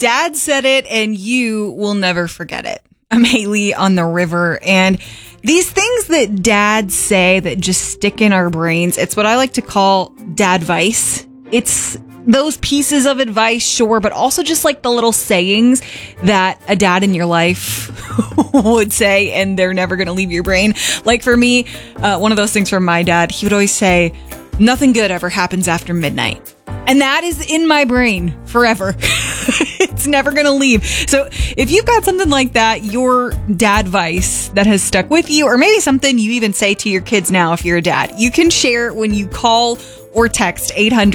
Dad said it and you will never forget it. I'm Haley on the river, and these things that dads say that just stick in our brains, it's what I like to call dadvice. It's those pieces of advice, sure, but also just like the little sayings that a dad in your life would say, and they're never going to leave your brain. Like for me, one of those things from my dad, he would always say, nothing good ever happens after midnight. And that is in my brain forever. It's never going to leave. So if you've got something like that, your dadvice that has stuck with you, or maybe something you even say to your kids now if you're a dad, you can share it when you call or text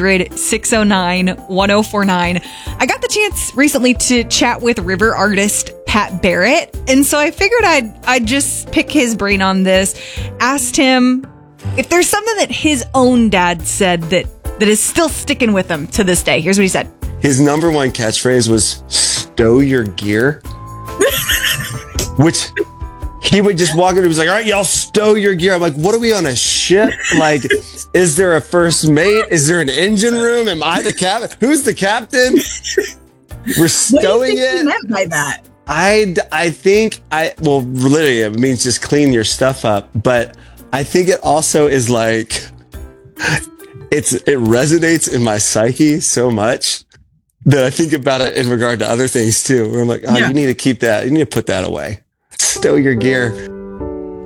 800-609-1049. I got the chance recently to chat with river artist Pat Barrett, and so I figured I'd just pick his brain on this. Asked him if there's something that his own dad said that is still sticking with him to this day. Here's what he said. His number one catchphrase was stow your gear, which he would just walk in and he was like, all right, y'all stow your gear. I'm like, what are we on a ship? Like, is there a first mate? Is there an engine room? Am I the captain? Who's the captain? We're stowing what do you think it. you meant by that? I think literally it means just clean your stuff up. But I think it also is like, it resonates in my psyche so much that I think about it in regard to other things too. Where I'm like, you need to keep that. You need to put that away. Stow your gear.